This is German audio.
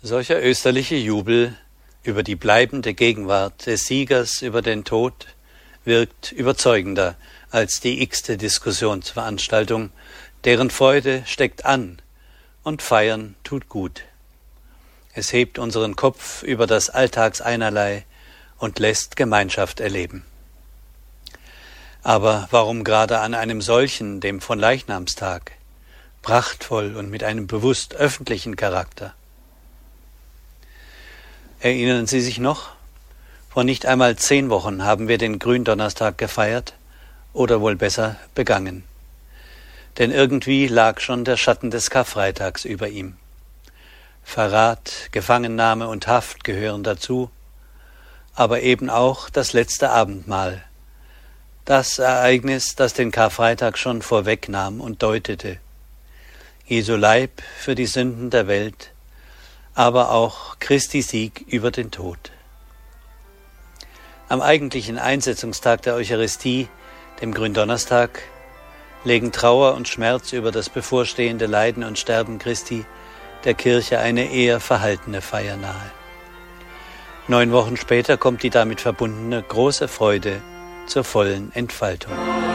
Solcher österlicher Jubel über die bleibende Gegenwart des Siegers über den Tod wirkt überzeugender als die x-te Diskussionsveranstaltung, deren Freude steckt an und Feiern tut gut. Es hebt unseren Kopf über das Alltagseinerlei und lässt Gemeinschaft erleben. Aber warum gerade an einem solchen, dem Fronleichnamstag, prachtvoll und mit einem bewusst öffentlichen Charakter? Erinnern Sie sich noch? Vor nicht einmal 10 Wochen haben wir den Gründonnerstag gefeiert, oder wohl besser begangen. Denn irgendwie lag schon der Schatten des Karfreitags über ihm. Verrat, Gefangennahme und Haft gehören dazu, aber eben auch das letzte Abendmahl, das Ereignis, das den Karfreitag schon vorwegnahm und deutete. Jesu Leib für die Sünden der Welt, aber auch Christi Sieg über den Tod. Am eigentlichen Einsetzungstag der Eucharistie, dem Gründonnerstag, legen Trauer und Schmerz über das bevorstehende Leiden und Sterben Christi der Kirche eine eher verhaltene Feier nahe. 9 Wochen später kommt die damit verbundene große Freude zur vollen Entfaltung.